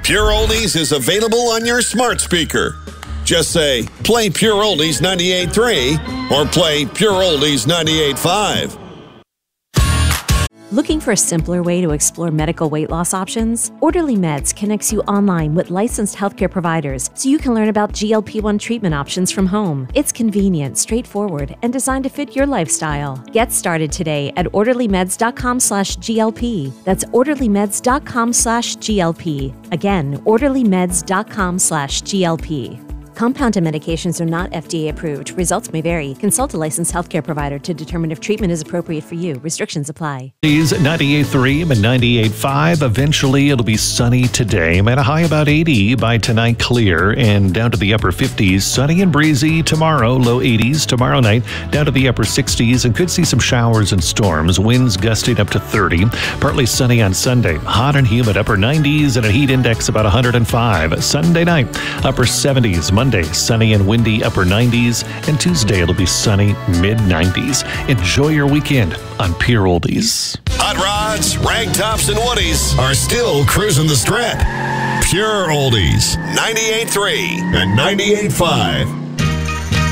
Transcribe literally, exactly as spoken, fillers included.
Pure Oldies is available on your smart speaker. Just say, play Pure Oldies ninety-eight point three or play Pure Oldies ninety-eight point five. Looking for a simpler way to explore medical weight loss options? Orderly Meds connects you online with licensed healthcare providers so you can learn about G L P one treatment options from home. It's convenient, straightforward, and designed to fit your lifestyle. Get started today at orderlymeds.com slash GLP. That's orderlymeds.com slash GLP. Again, orderlymeds.com slash GLP. Compounded medications are not F D A approved. Results may vary. Consult a licensed healthcare provider to determine if treatment is appropriate for you. Restrictions apply. ninety-eight point three and ninety-eight point five. Eventually, it'll be sunny today. At a high about eighty. By tonight, clear and down to the upper fifties. Sunny and breezy tomorrow. Low eighties tomorrow night. Down to the upper sixties, and could see some showers and storms. Winds gusting up to thirty. Partly sunny on Sunday. Hot and humid. Upper nineties and a heat index about one hundred five. Sunday night, upper seventies. Monday, sunny and windy, upper nineties, and Tuesday it'll be sunny, mid nineties. Enjoy your weekend on Pure Oldies. Hot rods, rag tops, and woodies are still cruising the strip. Pure Oldies, ninety-eight point three and ninety-eight point five.